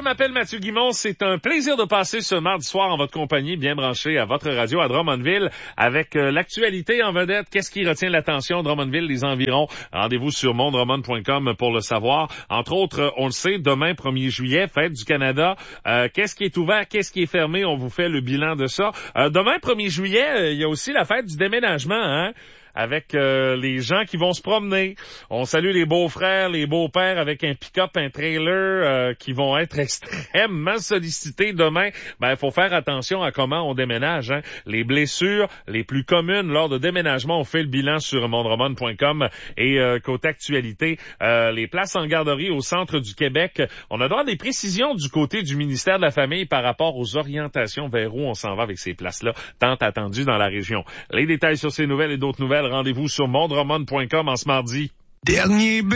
m'appelle Mathieu Guimond. C'est un plaisir de passer ce mardi soir en votre compagnie, bien branché à votre radio à Drummondville, avec l'actualité en vedette. Qu'est-ce qui retient l'attention? Drummondville, les environs. Rendez-vous sur mondrummond.com pour le savoir. Entre autres, on le sait, demain, 1er juillet, fête du Canada. Qu'est-ce qui est ouvert? Qu'est-ce qui est fermé? On vous fait le bilan de ça. Demain, 1er juillet, il y a aussi la fête du déménagement, hein? Avec les gens qui vont se promener. On salue les beaux-frères, les beaux-pères avec un pick-up, un trailer qui vont être extrêmement sollicités demain. Il faut faire attention à comment on déménage. Hein. Les blessures les plus communes lors de déménagement, on fait le bilan sur mondrummond.com. Et côté actualité, les places en garderie au centre du Québec, on a droit à des précisions du côté du ministère de la Famille par rapport aux orientations vers où on s'en va avec ces places-là, tant attendues dans la région. Les détails sur ces nouvelles et d'autres nouvelles, rendez-vous sur mondrummond.com en ce mardi. Dernier